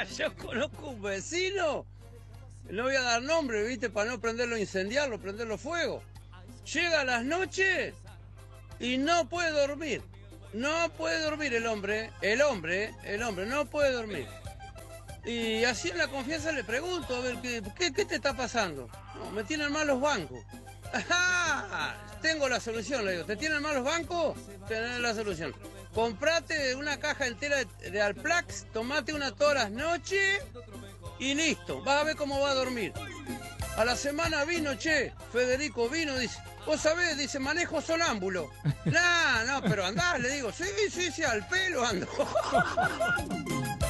Yo conozco un vecino, no voy a dar nombre, ¿viste? Para no prenderlo, incendiarlo, prenderlo fuego. Llega a las noches y no puede dormir. No puede dormir el hombre, no puede dormir. Y así en la confianza le pregunto, a ver, ¿qué te está pasando? No, me tienen mal los bancos. ¡Ajá! Tengo la solución, le digo. ¿Te tienen mal los bancos? Tenés la solución. Comprate una caja entera de Alplax, tomate una todas las noches y listo. Vas a ver cómo va a dormir. A la semana vino, Federico vino, dice, vos sabés, dice, manejo sonámbulo. No, pero andás, le digo, sí, al pelo ando.